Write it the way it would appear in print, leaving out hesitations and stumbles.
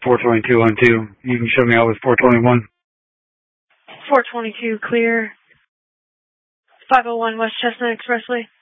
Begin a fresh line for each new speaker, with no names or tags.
422 on 2. You can show me out with 421.
422 clear. 501 West Chestnut Expressway.